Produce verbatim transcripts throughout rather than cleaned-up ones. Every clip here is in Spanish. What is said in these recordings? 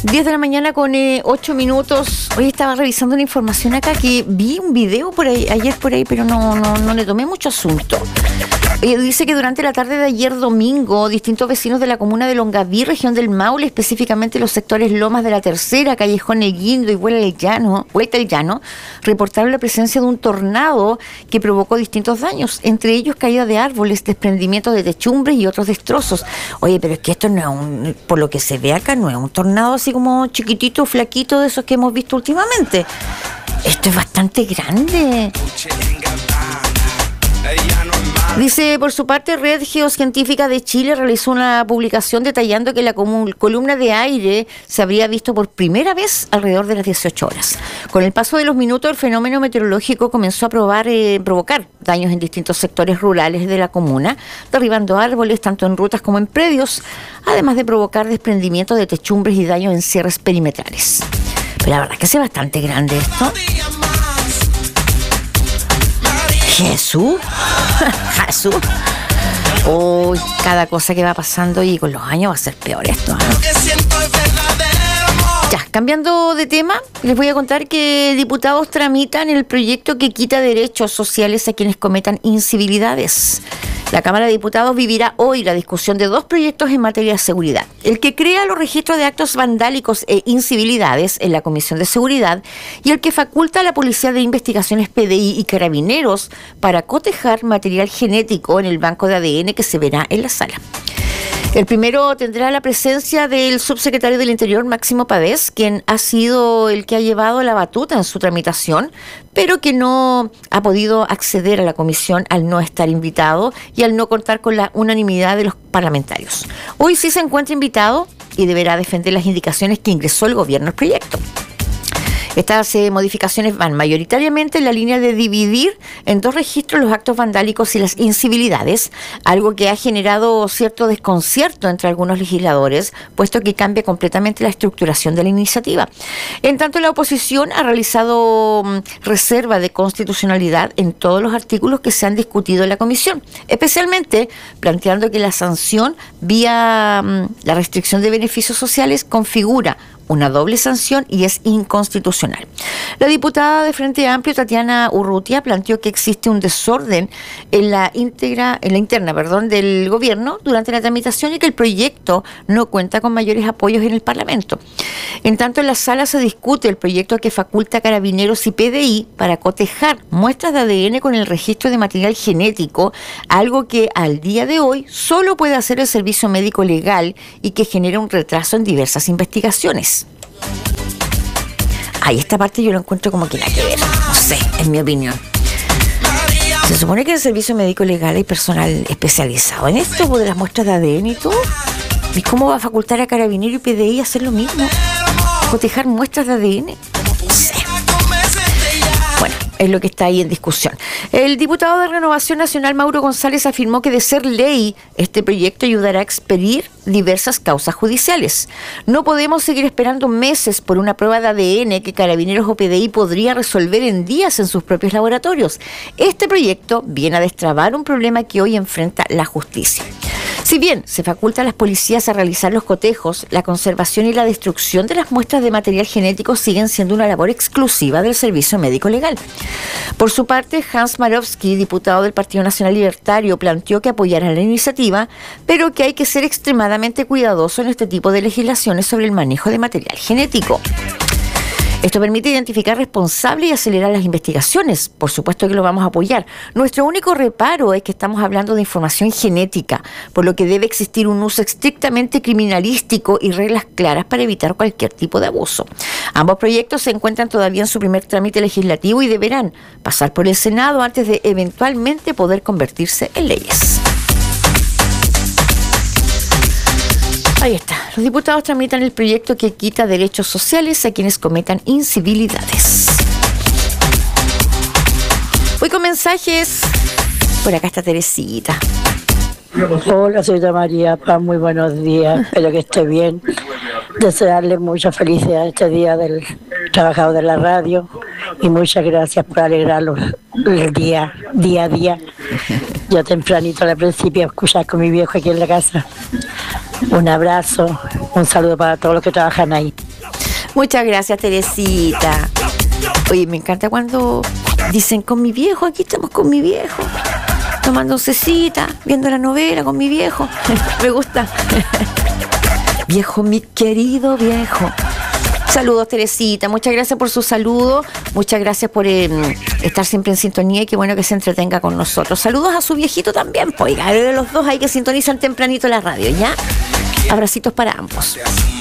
diez de la mañana con eh, ocho minutos. Hoy estaba revisando una información acá que vi un video por ahí, ayer por ahí, pero no, no, no le tomé mucho asunto. Eh, dice que durante la tarde de ayer domingo, distintos vecinos de la comuna de Longaví, región del Maule, específicamente los sectores Lomas de la Tercera, Callejón El Guindo y Vuelta al Llano, Vuelta al Llano, reportaron la presencia de un tornado que provocó distintos daños, entre ellos caída de árboles, desprendimiento de techumbres y otros destrozos. Oye, pero es que esto no es un, por lo que se ve acá, no es un tornado así como chiquitito, flaquito, de esos que hemos visto últimamente. Esto es bastante grande. Dice, por su parte, Red Geocientífica de Chile realizó una publicación detallando que la columna de aire se habría visto por primera vez alrededor de las dieciocho horas. Con el paso de los minutos, el fenómeno meteorológico comenzó a probar, eh, provocar daños en distintos sectores rurales de la comuna, derribando árboles tanto en rutas como en predios, además de provocar desprendimiento de techumbres y daños en cierres perimetrales. Pero la verdad es que es bastante grande esto. Jesús, Jesús. Uy, cada cosa que va pasando y con los años va a ser peor esto, ¿eh? Ya, cambiando de tema, les voy a contar que diputados tramitan el proyecto que quita derechos sociales a quienes cometan incivilidades. La Cámara de Diputados vivirá hoy la discusión de dos proyectos en materia de seguridad. El que crea los registros de actos vandálicos e incivilidades en la Comisión de Seguridad y el que faculta a la Policía de Investigaciones P D I y Carabineros para cotejar material genético en el banco de A D N que se verá en la sala. El primero tendrá la presencia del subsecretario del Interior, Máximo Pavés, quien ha sido el que ha llevado la batuta en su tramitación, pero que no ha podido acceder a la comisión al no estar invitado y al no contar con la unanimidad de los parlamentarios. Hoy sí se encuentra invitado y deberá defender las indicaciones que ingresó el gobierno al proyecto. Estas eh, modificaciones van mayoritariamente en la línea de dividir en dos registros los actos vandálicos y las incivilidades, algo que ha generado cierto desconcierto entre algunos legisladores, puesto que cambia completamente la estructuración de la iniciativa. En tanto, la oposición ha realizado um, reserva de constitucionalidad en todos los artículos que se han discutido en la comisión, especialmente planteando que la sanción vía um, la restricción de beneficios sociales configura una doble sanción y es inconstitucional. La diputada de Frente Amplio, Tatiana Urrutia, planteó que existe un desorden en la íntegra, en la interna, perdón, del gobierno durante la tramitación y que el proyecto no cuenta con mayores apoyos en el Parlamento. En tanto, en la sala se discute el proyecto que faculta a Carabineros y P D I para cotejar muestras de A D N con el registro de material genético, algo que al día de hoy solo puede hacer el Servicio Médico Legal y que genera un retraso en diversas investigaciones. Ay, esta parte yo lo encuentro como que nada que ver, no sé, en mi opinión. Se supone que en el Servicio Médico Legal hay personal especializado en esto, de las muestras de A D N y todo. ¿Y cómo va a facultar a Carabineros y P D I a hacer lo mismo? ¿Cotejar muestras de A D N? No sé. Bueno, es lo que está ahí en discusión. El diputado de Renovación Nacional, Mauro González, afirmó que de ser ley, este proyecto ayudará a expedir diversas causas judiciales. No podemos seguir esperando meses por una prueba de A D N que Carabineros o P D I podría resolver en días en sus propios laboratorios. Este proyecto viene a destrabar un problema que hoy enfrenta la justicia. Si bien se faculta a las policías a realizar los cotejos, la conservación y la destrucción de las muestras de material genético siguen siendo una labor exclusiva del Servicio Médico Legal. Por su parte, Hans Marowski, diputado del Partido Nacional Libertario, planteó que apoyará la iniciativa, pero que hay que ser extremadamente cuidadoso en este tipo de legislaciones sobre el manejo de material genético. Esto permite identificar responsables y acelerar las investigaciones. Por supuesto que lo vamos a apoyar. Nuestro único reparo es que estamos hablando de información genética, por lo que debe existir un uso estrictamente criminalístico y reglas claras para evitar cualquier tipo de abuso. Ambos proyectos se encuentran todavía en su primer trámite legislativo y deberán pasar por el Senado antes de eventualmente poder convertirse en leyes. Ahí está. Los diputados tramitan el proyecto que quita derechos sociales a quienes cometan incivilidades. Voy con mensajes. Por acá está Teresita. Hola, señorita María Paz, muy buenos días. Espero que esté bien. Desearle mucha felicidad este día del trabajador de la radio y muchas gracias por alegrarlo el día, día a día. Yo tempranito al principio a escuchar con mi viejo aquí en la casa. Un abrazo, un saludo para todos los que trabajan ahí. Muchas gracias, Teresita. Oye, me encanta cuando dicen con mi viejo, aquí estamos con mi viejo, tomando oncecita, viendo la novela con mi viejo. Me gusta. Viejo, mi querido viejo. Saludos, Teresita. Muchas gracias por su saludo. Muchas gracias por eh, estar siempre en sintonía y qué bueno que se entretenga con nosotros. Saludos a su viejito también. Pues, oiga, de los dos hay que sintonizan tempranito la radio, ¿ya? Abracitos para ambos.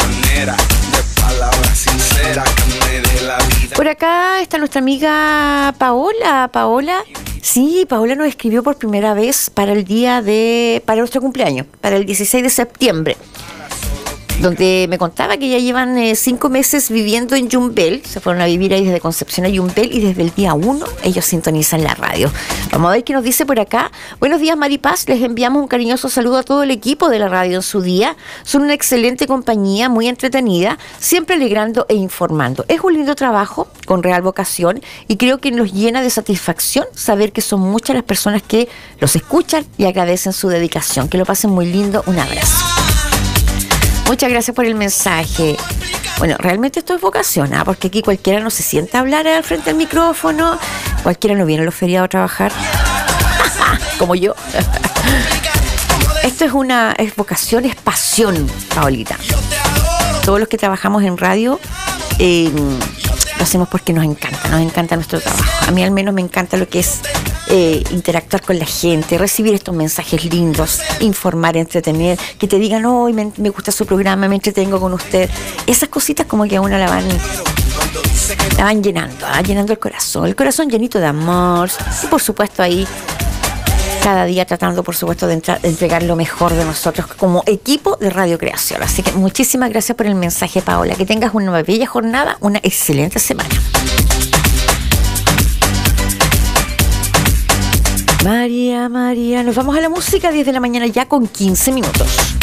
Por acá está nuestra amiga Paola. Paola, sí, Paola nos escribió por primera vez para el día de, para nuestro cumpleaños, para el dieciséis de septiembre, donde me contaba que ya llevan eh, cinco meses viviendo en Yumbel. Se fueron a vivir ahí desde Concepción a Yumbel y desde el día uno ellos sintonizan la radio. Vamos a ver qué nos dice por acá. Buenos días, Maripaz. Les enviamos un cariñoso saludo a todo el equipo de la radio en su día. Son una excelente compañía, muy entretenida, siempre alegrando e informando. Es un lindo trabajo con real vocación y creo que nos llena de satisfacción saber que son muchas las personas que los escuchan y agradecen su dedicación. Que lo pasen muy lindo. Un abrazo. Muchas gracias por el mensaje. Bueno, realmente esto es vocación, ¿eh? Porque aquí cualquiera no se sienta a hablar al frente del micrófono, cualquiera no viene a los feriados a trabajar, como yo. Esto es una es vocación, es pasión, Paolita. Todos los que trabajamos en radio eh, lo hacemos porque nos encanta, nos encanta nuestro trabajo. A mí al menos me encanta lo que es Eh, interactuar con la gente, recibir estos mensajes lindos, informar, entretener, que te digan, hoy oh, me, me gusta su programa, me entretengo con usted. Esas cositas como que a uno la van, la van llenando, ¿eh? llenando el corazón, el corazón llenito de amor y por supuesto ahí cada día tratando por supuesto de, entrar, de entregar lo mejor de nosotros como equipo de Radio Creación. Así que muchísimas gracias por el mensaje, Paola, que tengas una bella jornada, una excelente semana. María, María, nos vamos a la música, diez de la mañana ya con quince minutos.